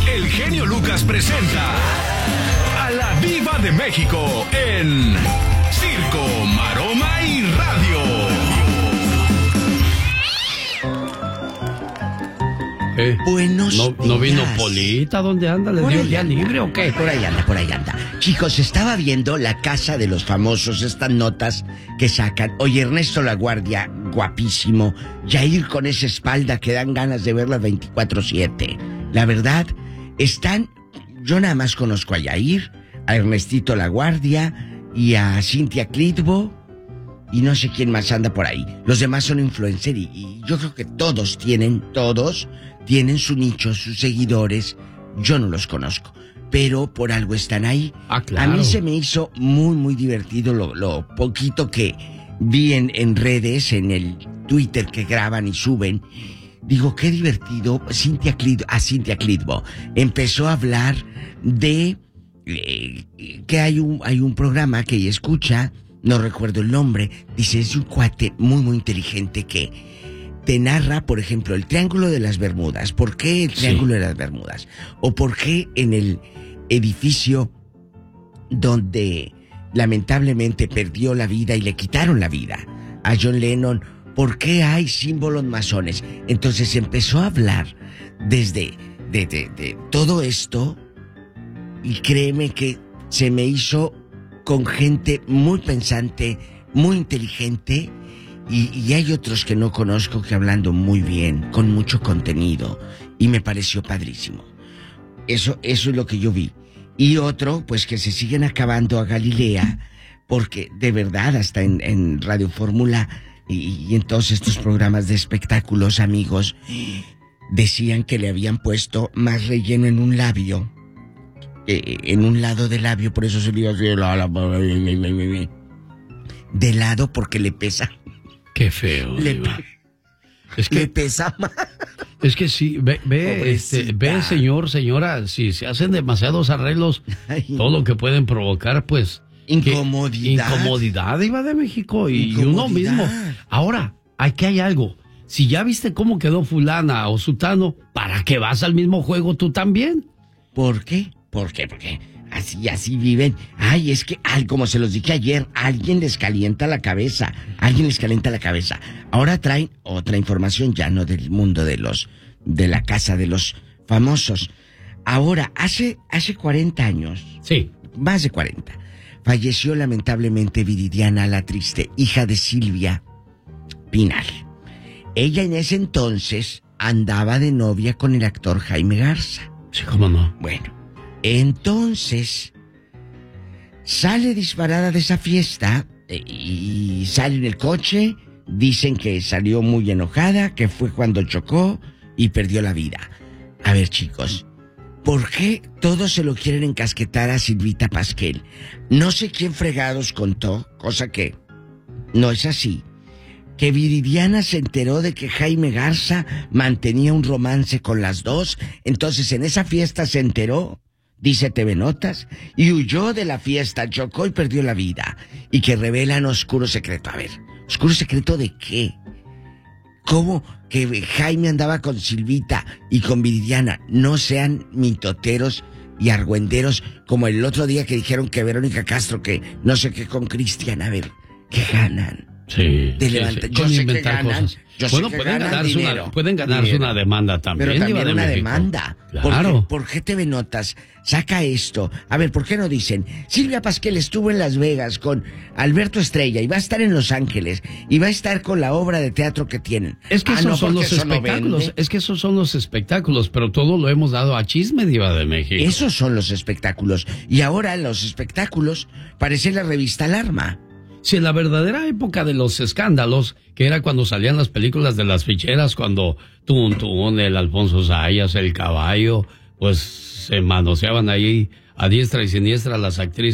el genio Lucas presenta a la Diva de México en Circo, Maroma y Radio. Buenos días. ¿No vino Polita? ¿Dónde anda? ¿Le dio día libre o qué? Por ahí anda. Chicos, estaba viendo La Casa de los Famosos, estas notas que sacan. Oye, Ernesto Laguardia, guapísimo. Yair con esa espalda que dan ganas de verla 24/7. La verdad, yo nada más conozco a Yair, a Ernestito Laguardia y a Cintia Clitbo. Y no sé quién más anda por ahí. Los demás son influencers y yo creo que todos tienen su nicho, sus seguidores. Yo no los conozco, pero por algo están ahí. Ah, claro. A mí se me hizo muy, muy divertido lo poquito que vi en redes, en el Twitter que graban y suben. Digo, qué divertido. Cintia Clitbo empezó a hablar de que hay un programa que ella escucha. No recuerdo el nombre. Dice, es un cuate muy, muy inteligente que te narra, por ejemplo, el Triángulo de las Bermudas. ¿Por qué el Triángulo de las Bermudas? O por qué en el edificio donde lamentablemente perdió la vida y le quitaron la vida a John Lennon, ¿por qué hay símbolos masones? Entonces empezó a hablar desde de todo esto y créeme que se me hizo con gente muy pensante, muy inteligente, y hay otros que no conozco que hablando muy bien, con mucho contenido, y me pareció padrísimo. Eso es lo que yo vi. Y otro, pues que se siguen acabando a Galilea, porque de verdad hasta en Radio Fórmula y en todos estos programas de espectáculos, amigos, decían que le habían puesto más relleno en un labio, en un lado del labio, por eso se le iba así de lado, porque le pesa. Qué feo. Le pesa más. Es que sí, ve, señora, si se hacen demasiados arreglos, todo lo que pueden provocar, pues... Incomodidad, Diva de México, y uno mismo. Ahora, aquí hay algo. Si ya viste cómo quedó fulana o sutano, ¿para qué vas al mismo juego tú también? ¿Por qué? Porque así viven. Ay, es que, como se los dije ayer, alguien les calienta la cabeza. Ahora traen otra información, ya no del mundo de la casa de los famosos. Ahora, hace 40 años. Sí. Más de 40. Falleció lamentablemente Viridiana, la triste, hija de Silvia Pinal. Ella en ese entonces andaba de novia con el actor Jaime Garza. Sí, cómo no. Bueno, entonces sale disparada de esa fiesta y sale en el coche. Dicen que salió muy enojada, que fue cuando chocó y perdió la vida. A ver, chicos, ¿por qué todos se lo quieren encasquetar a Silvita Pasquel? No sé quién fregados contó, cosa que no es así, que Viridiana se enteró de que Jaime Garza mantenía un romance con las dos. Entonces en esa fiesta se enteró, dice TV Notas, y huyó de la fiesta, chocó y perdió la vida. Y que revelan oscuro secreto. A ver, ¿oscuro secreto de qué? ¿Cómo que Jaime andaba con Silvita y con Viridiana? No sean mitoteros y argüenderos como el otro día que dijeron que Verónica Castro, que no sé qué con Cristian. A ver, ¿qué ganan? Sí. Yo sé que ganan. Bueno, pueden ganarse una demanda también. Pero también una demanda. Claro. ¿Por qué TV Notas saca esto? A ver, ¿por qué no dicen? Silvia Pasquel estuvo en Las Vegas con Alberto Estrella y va a estar en Los Ángeles y va a estar con la obra de teatro que tienen. Es que esos son los espectáculos. Es que esos son los espectáculos, pero todo lo hemos dado a chisme, Diva de México. Esos son los espectáculos. Y ahora los espectáculos parece la revista Alarma. Si en la verdadera época de los escándalos, que era cuando salían las películas de las ficheras, cuando el Alfonso Zayas, el Caballo, pues se manoseaban ahí a diestra y siniestra las actrices.